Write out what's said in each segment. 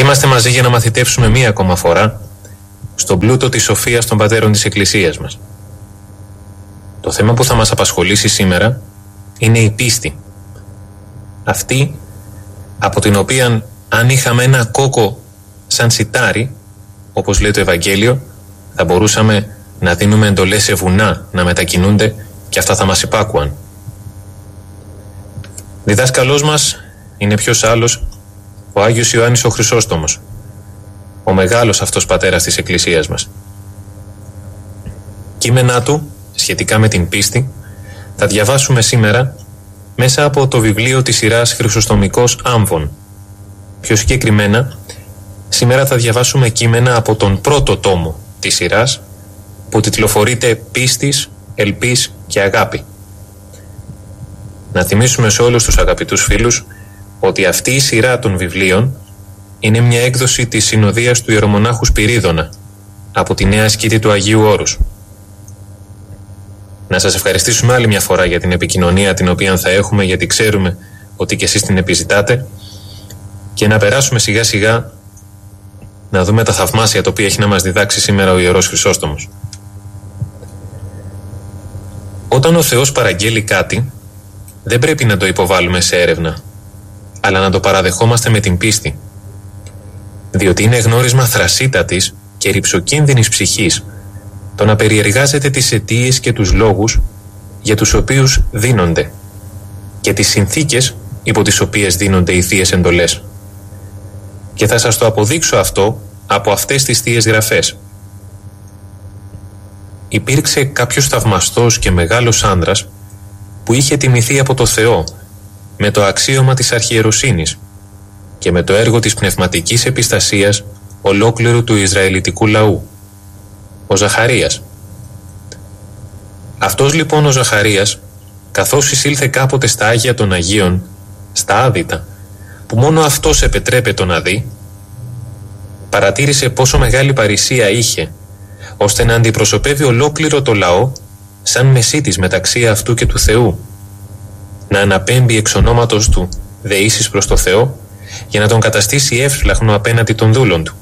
Είμαστε μαζί για να μαθητεύσουμε μία ακόμα φορά στον πλούτο της σοφίας των πατέρων της Εκκλησίας μας. Το θέμα που θα μας απασχολήσει σήμερα είναι η πίστη. Αυτή από την οποία αν είχαμε ένα κόκο σαν σιτάρι, όπως λέει το Ευαγγέλιο, θα μπορούσαμε να δίνουμε εντολές σε βουνά να μετακινούνται και αυτά θα μας υπάκουαν. Διδάσκαλός μας είναι ποιος άλλος, ο Άγιος Ιωάννης ο Χρυσόστομος, ο μεγάλος αυτός πατέρας της Εκκλησίας μας. Κείμενά του σχετικά με την πίστη θα διαβάσουμε σήμερα μέσα από το βιβλίο της σειράς Χρυσοστομικός Άμβων. Πιο συγκεκριμένα, σήμερα θα διαβάσουμε κείμενα από τον πρώτο τόμο της σειράς που τιτλοφορείται «Πίστης, Ελπίς και Αγάπη». Να θυμίσουμε σε όλους τους αγαπητούς φίλους ότι αυτή η σειρά των βιβλίων είναι μια έκδοση της συνοδείας του ιερομονάχου Σπυρίδωνα από τη νέα σκήτη του Αγίου Όρους. Να σας ευχαριστήσουμε άλλη μια φορά για την επικοινωνία την οποία θα έχουμε, γιατί ξέρουμε ότι και εσείς την επιζητάτε, και να περάσουμε σιγά σιγά να δούμε τα θαυμάσια τα οποία έχει να μας διδάξει σήμερα ο Ιερός Χρυσόστομος. Όταν ο Θεός παραγγέλει κάτι, δεν πρέπει να το υποβάλουμε σε έρευνα, αλλά να το παραδεχόμαστε με την πίστη, διότι είναι γνώρισμα θρασίτατης και ρυψοκίνδυνης ψυχής το να περιεργάζεται τις αιτίες και τους λόγους για τους οποίους δίνονται και τις συνθήκες υπό τις οποίες δίνονται οι θείες εντολές. Και θα σας το αποδείξω αυτό από αυτές τις θείες γραφές. Υπήρξε κάποιος θαυμαστός και μεγάλος άνδρας που είχε τιμηθεί από το Θεό με το αξίωμα της αρχιεροσύνης και με το έργο της πνευματικής επιστασίας ολόκληρου του Ισραηλιτικού λαού, ο Ζαχαρίας. Αυτός λοιπόν ο Ζαχαρίας, καθώς εισήλθε κάποτε στα Άγια των Αγίων, στα Άδυτα, που μόνο αυτός επετρέπεται να δει, παρατήρησε πόσο μεγάλη παρησία είχε, ώστε να αντιπροσωπεύει ολόκληρο το λαό σαν μεσίτης μεταξύ αυτού και του Θεού, να αναπέμπει εξ ονόματος του δεήσεις προς το Θεό για να τον καταστήσει εύσπλαχνο απέναντι των δούλων του.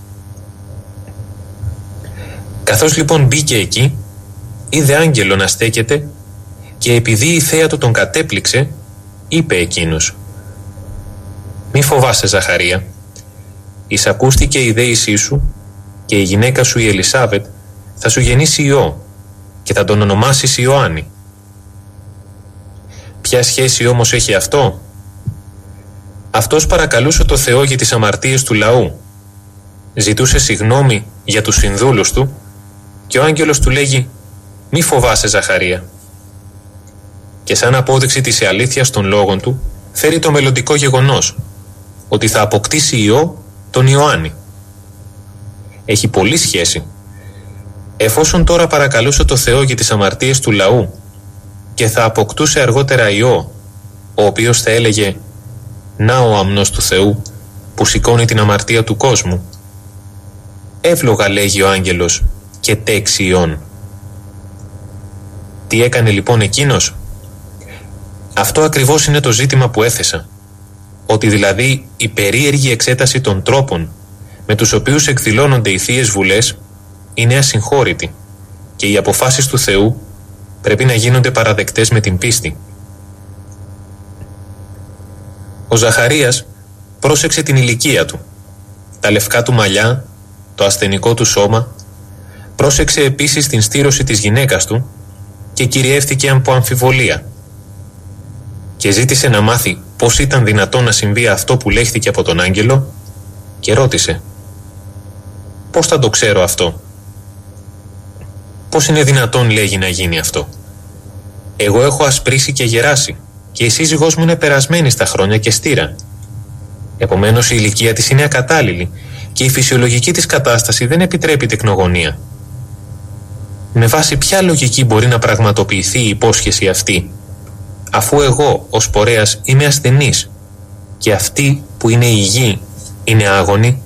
Καθώς λοιπόν μπήκε εκεί, είδε άγγελο να στέκεται και επειδή η θέα του τον κατέπληξε, είπε εκείνος: «Μη φοβάσαι, Ζαχαρία, εισακούστηκε η δέησή σου και η γυναίκα σου η Ελισάβετ θα σου γεννήσει ιό και θα τον ονομάσεις Ιωάννη». Ποια σχέση όμως έχει αυτό? Αυτός παρακαλούσε το Θεό για τις αμαρτίες του λαού, ζητούσε συγνώμη για τους συνδούλους του και ο άγγελος του λέγει: «Μη φοβάσαι, Ζαχαρία». Και σαν απόδειξη της αλήθειας των λόγων του φέρει το μελλοντικό γεγονός ότι θα αποκτήσει ιό τον Ιωάννη. Έχει πολλή σχέση. Εφόσον τώρα παρακαλούσε το Θεό για τις αμαρτίες του λαού και θα αποκτούσε αργότερα ιό, ο οποίος θα έλεγε «Να ο αμνός του Θεού που σηκώνει την αμαρτία του κόσμου», εύλογα λέγει ο άγγελος και τέξει ιών. Τι έκανε λοιπόν εκείνος? Αυτό ακριβώς είναι το ζήτημα που έθεσα, ότι δηλαδή η περίεργη εξέταση των τρόπων με τους οποίους εκδηλώνονται οι θείες βουλές είναι ασυγχώρητη και οι αποφάσεις του Θεού πρέπει να γίνονται παραδεκτές με την πίστη. Ο Ζαχαρίας πρόσεξε την ηλικία του, τα λευκά του μαλλιά, το ασθενικό του σώμα, πρόσεξε επίσης την στήρωση της γυναίκας του και κυριεύτηκε από αμφιβολία και ζήτησε να μάθει πώς ήταν δυνατόν να συμβεί αυτό που λέχθηκε από τον άγγελο και ρώτησε: «Πώς θα το ξέρω αυτό? Πώς είναι δυνατόν, λέγει, να γίνει αυτό? Εγώ έχω ασπρίσει και γεράσει και η σύζυγός μου είναι περασμένη στα χρόνια και στήρα. Επομένως η ηλικία της είναι ακατάλληλη και η φυσιολογική της κατάσταση δεν επιτρέπει τεκνογωνία. Με βάση ποια λογική μπορεί να πραγματοποιηθεί η υπόσχεση αυτή, αφού εγώ ως πορέας είμαι ασθενής και αυτή που είναι υγιή είναι άγονη?»